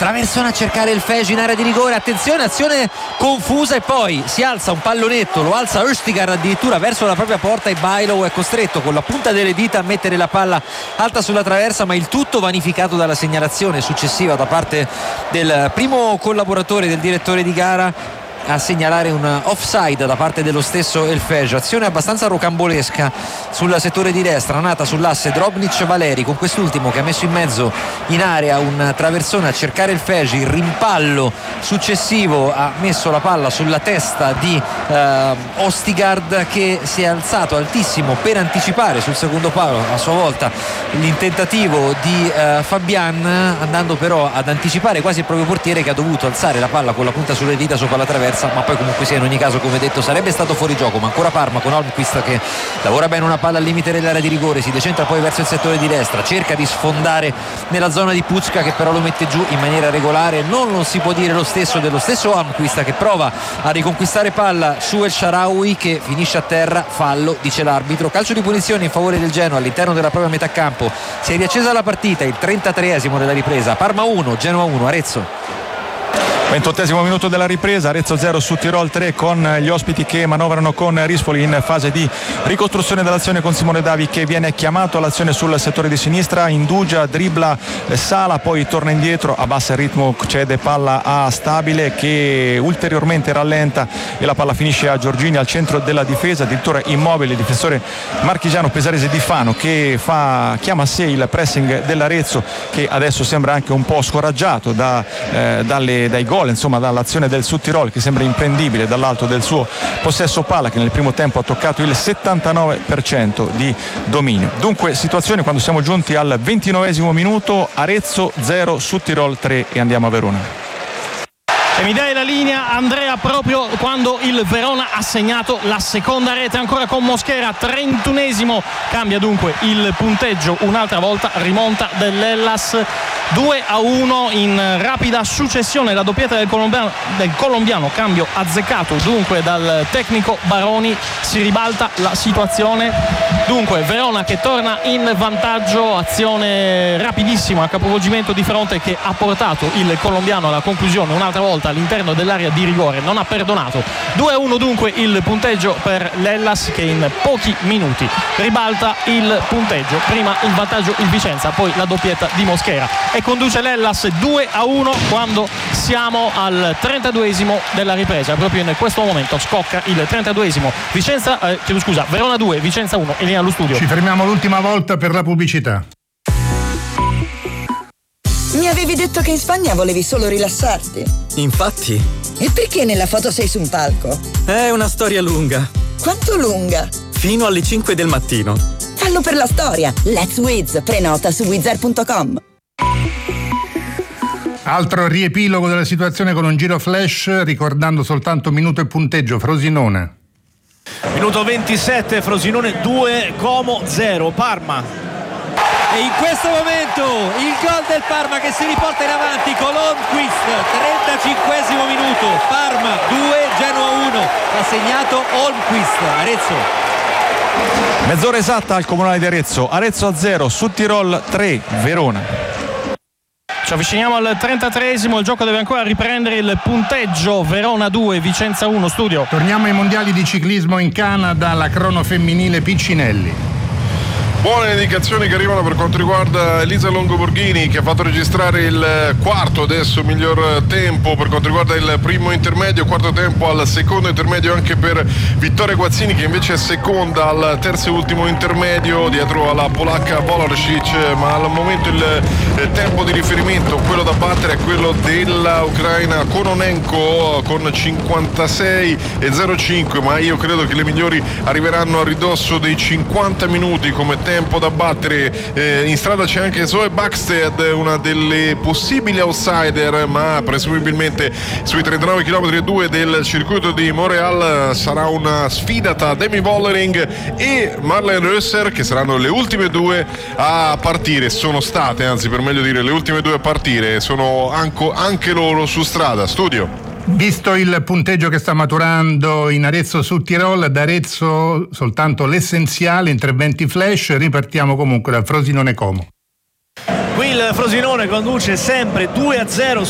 traversone a cercare il Fegi in area di rigore, attenzione, azione confusa, e poi si alza un pallonetto, lo alza Østigard addirittura verso la propria porta, e Bailo è costretto con la punta delle dita a mettere la palla alta sulla traversa, ma il tutto vanificato dalla segnalazione successiva da parte del primo collaboratore del direttore di gara a segnalare un offside da parte dello stesso El Fegi. Azione abbastanza rocambolesca sul settore di destra, nata sull'asse Drobnic-Valeri, con quest'ultimo che ha messo in mezzo in area un traversone a cercare il Fegi. Il rimpallo successivo ha messo la palla sulla testa di Østigard, che si è alzato altissimo per anticipare sul secondo palo a sua volta il tentativo di Fabian, andando però ad anticipare quasi il proprio portiere, che ha dovuto alzare la palla con la punta sulle dita sopra la traversa, ma poi comunque sia, in ogni caso, come detto, sarebbe stato fuori gioco. Ma ancora Parma con Holmquist che lavora bene una palla al limite dell'area di rigore, si decentra poi verso il settore di destra, cerca di sfondare nella zona di Pucca, che però lo mette giù in maniera regolare. Non lo si può dire lo stesso dello stesso Holmquist, che prova a riconquistare palla su El Shaarawy, che finisce a terra. Fallo, dice l'arbitro. Calcio di punizione in favore del Genoa all'interno della propria metà campo. Si è riaccesa la partita, il 33esimo della ripresa. Parma 1, Genoa 1. Arezzo. 28esimo minuto della ripresa, Arezzo 0 su Tirol 3, con gli ospiti che manovrano con Rispoli in fase di ricostruzione dell'azione, con Simone Davi che viene chiamato all'azione sul settore di sinistra, indugia, dribbla Sala, poi torna indietro, abbassa il ritmo, cede palla a Stabile che ulteriormente rallenta e la palla finisce a Giorgini al centro della difesa, addirittura immobile il difensore marchigiano pesarese Di Fano, che chiama a sé il pressing dell'Arezzo, che adesso sembra anche un po' scoraggiato dai gol, insomma dall'azione del Sud Tirol, che sembra imprendibile dall'alto del suo possesso palla, che nel primo tempo ha toccato il 79% di dominio. Dunque situazione quando siamo giunti al 29esimo minuto, Arezzo 0 Sud Tirol 3, e andiamo a Verona. E mi dai la linea, Andrea, proprio quando il Verona ha segnato la seconda rete, ancora con Mosquera, 31esimo, cambia dunque il punteggio un'altra volta, rimonta dell'Hellas 2-1 in rapida successione, la doppietta del colombiano, cambio azzeccato dunque dal tecnico Baroni, si ribalta la situazione, dunque Verona che torna in vantaggio, azione rapidissima, capovolgimento di fronte che ha portato il colombiano alla conclusione un'altra volta all'interno dell'area di rigore, non ha perdonato. 2-1 dunque il punteggio per l'Hellas, che in pochi minuti ribalta il punteggio, prima il vantaggio il Vicenza, poi la doppietta di Mosquera, e conduce l'Hellas 2-1 quando siamo al 32esimo della ripresa. Proprio in questo momento scocca il 32esimo. Verona 2, Vicenza 1, e linea allo studio. Ci fermiamo l'ultima volta per la pubblicità. Mi avevi detto che in Spagna volevi solo rilassarti. Infatti. E perché nella foto sei su un palco? È una storia lunga. Quanto lunga? Fino alle 5 del mattino. Fallo per la storia. Let's Wiz. Prenota su wizard.com. Altro riepilogo della situazione con un giro flash, ricordando soltanto minuto e punteggio. Frosinone. Minuto 27, Frosinone 2, Como 0, Parma. E in questo momento il gol del Parma che si riporta in avanti con Holmquist, 35esimo minuto, Parma 2, Genoa 1, ha segnato Holmquist. Arezzo. Mezz'ora esatta al Comunale di Arezzo, Arezzo 0, Sud Tirol 3, Verona. Ci avviciniamo al 33esimo, il gioco deve ancora riprendere il punteggio, Verona 2, Vicenza 1, studio. Torniamo ai mondiali di ciclismo in Canada, la crono femminile Piccinelli. Buone indicazioni che arrivano per quanto riguarda Elisa Longoborghini, che ha fatto registrare il quarto adesso miglior tempo per quanto riguarda il primo intermedio, quarto tempo al secondo intermedio anche per Vittoria Guazzini, che invece è seconda al terzo e ultimo intermedio dietro alla polacca Volarczyk, ma al momento il tempo di riferimento, quello da battere, è quello della ucraina Kononenko con 56,05, ma io credo che le migliori arriveranno a ridosso dei 50 minuti come tempo da battere. In strada c'è anche Zoe Buxted, una delle possibili outsider, ma presumibilmente sui 39 km e 2 del circuito di Montreal sarà una sfida tra Demi Vollering e Marlene Reusser, che saranno le ultime due a partire, sono state, anzi per meglio dire le ultime due a partire, sono anche loro su strada. Studio. Visto il punteggio che sta maturando in Arezzo Sud Tirol, da Arezzo soltanto l'essenziale, interventi flash, ripartiamo comunque da Frosinone Como. Qui il Frosinone conduce sempre 2-0